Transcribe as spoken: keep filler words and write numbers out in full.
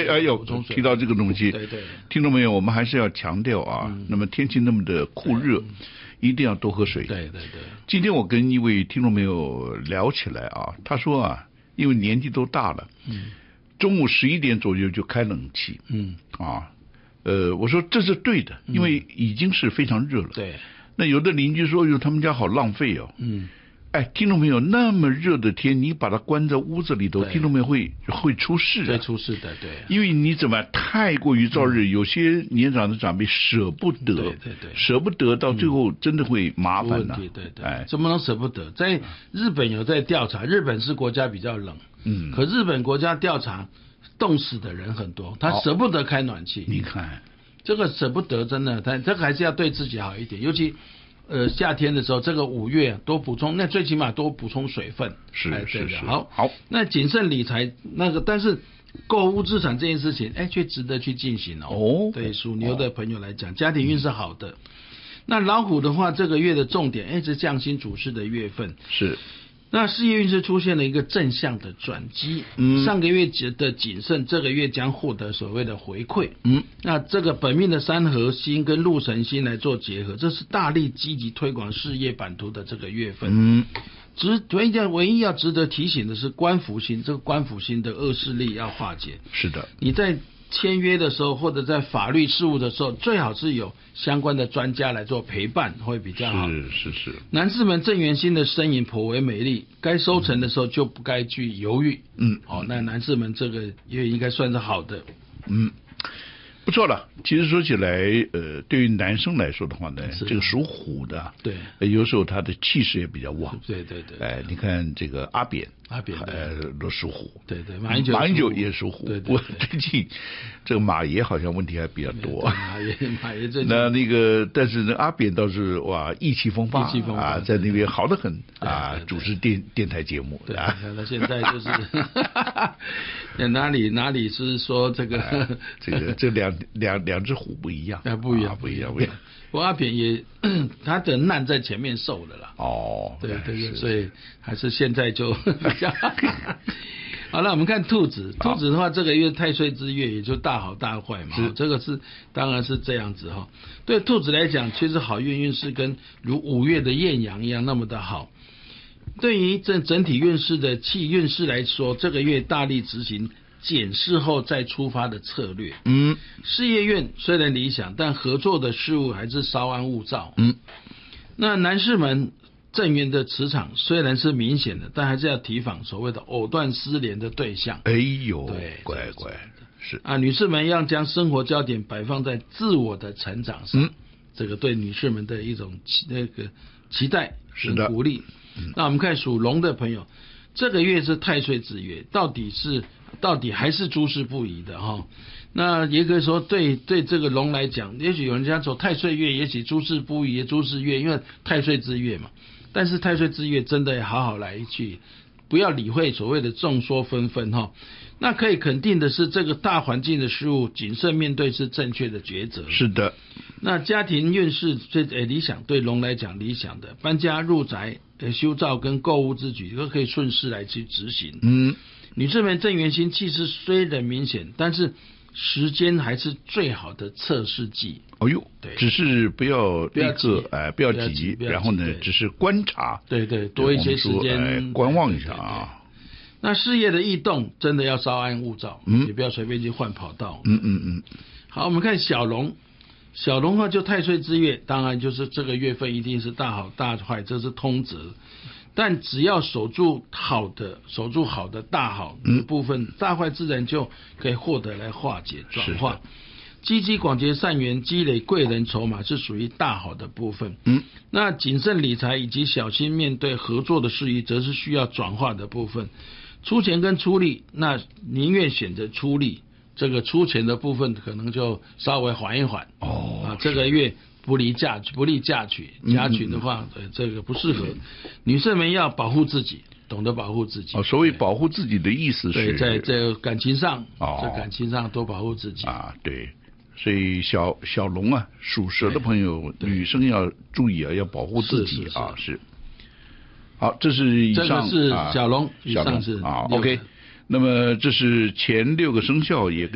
哎呦，提到这个东西， 对对， 听众朋友，我们还是要强调啊，嗯、那么天气那么的酷热，一定要多喝水。 对对对。 今天我跟一位听众朋友聊起来啊，他说啊，因为年纪都大了，嗯，中午十一点左右就开冷气，嗯啊，呃，我说这是对的，因为已经是非常热了。 对。 那有的邻居说，哟，他们家好浪费哦。嗯。哎，听众朋友，那么热的天，你把它关在屋子里头，听众朋友会会出事的、啊， 会出事的，对。 因为你怎么太过于燥热、嗯，有些年长的长辈舍不得， 对对对， 舍不得，到最后真的会麻烦的、啊。 对对对，哎，怎么能舍不得？在日本有在调查，日本是国家比较冷，嗯，可日本国家调查冻死的人很多，他舍不得开暖气。 你看， 这个舍不得，真的，他这个还是要对自己好一点，尤其。呃，夏天的时候，这个五月多补充，那最起码多补充水分。 是哎、 是是。 好， 好。 那谨慎理财那个，但是购物资产这件事情，哎，却值得去进行哦。哦。对属牛的朋友来讲，家庭运是好的、嗯。那老虎的话，这个月的重点，哎，是降薪主事的月份。 是。 那事业运势出现了一个正向的转机，嗯，上个月的谨慎，这个月将获得所谓的回馈，嗯，那这个本命的三合星跟禄神星来做结合，这是大力积极推广事业版图的这个月份，嗯，值唯一唯一要值得提醒的是官符星，这个官符星的恶势力要化解， 是的， 你在签约的时候或者在法律事务的时候，最好是有相关的专家来做陪伴，会比较好。 是是是。 男士们正缘星的身影颇为美丽，该收成的时候就不该去犹豫。嗯，好、哦，那男士们这个月应该算是好的。 嗯。不错了，其实说起来，呃，对于男生来说的话呢，这个属虎的， 对， 呃、有时候他的气势也比较旺。 对对对。 哎、呃，你看这个阿扁， 阿扁呃都属虎。 对对，马英九马英九也属虎。 对对对。 我最近这个马爷好像问题还比较多。 马爷马爷最近。 那那个，但是呢，阿扁倒是哇意气风发， 意气风发啊，在那边好得很啊，对对对，主持电电台节目。 对啊，他现在就是，哪里哪里是说这个、哎、 这个这两两两只虎不一样， 啊不一样、 啊、不一样不一样。 不过阿扁也他的难在前面受了啦。 哦， 对对对，所以还是现在就好了。我们看兔子，兔子的话，这个月太岁之月，也就大好大坏嘛。这个是当然是这样子哈。对兔子来讲，其实好运运势跟如五月的艳阳一样那么的好。对于这整体运势的气运势来说，这个月大力执行检视后再出发的策略。嗯，事业运虽然理想，但合作的事物还是稍安勿躁。嗯，那男士们正缘的磁场虽然是明显的，但还是要提防所谓的藕断丝连的对象。 哎呦， 对， 乖乖，是啊，女士们要将生活焦点摆放在自我的成长上。嗯，这个对女士们的一种那个期待跟鼓励。那我们看属龙的朋友，这个月是太岁之月，到底是到底还是诸事不宜的哈。那也可以说对对这个龙来讲，也许有人家说太岁月，也许诸事不宜，诸事月，因为太岁之月嘛。但是太岁之月真的要好好来去，不要理会所谓的众说纷纷哈。那可以肯定的是，这个大环境的事物，谨慎面对是正确的抉择。 是的。 那家庭运势最诶理想，对龙来讲理想的搬家入宅、呃修造跟购物之举都可以顺势来去执行。嗯，女士们正缘星气势虽然明显，但是时间还是最好的测试剂。 哦呦，对，只是不要立刻哎，不要急，然后呢，只是观察， 对对，多一些时间、哎、 观望一下啊。 那事业的异动真的要稍安勿躁，嗯，也不要随便去换跑道。 嗯嗯嗯。 好，我们看小龙。小龙呢，就太岁之月，当然就是这个月份一定是大好大坏，这是通则。但只要守住好的，守住好的大好的部分，嗯、大坏自然就可以获得来化解转化。积极广结善缘，积累贵人筹码是属于大好的部分。嗯，那谨慎理财以及小心面对合作的事宜，则是需要转化的部分。出钱跟出力，那宁愿选择出力。这个出钱的部分可能就稍微缓一缓哦，啊，这个月不利嫁不利嫁娶，嫁娶的话，嗯、这个不适合。女生们要保护自己，懂得保护自己。 哦，所谓保护自己的意思是， 对，在在感情上，哦，在感情上多保护自己啊，对。所以小小龙啊，属蛇的朋友，女生要注意啊，要保护自己啊，是。是好，这是以上， 这个是小龙，啊、以上是啊 ，OK。那么这是前六个生肖也跟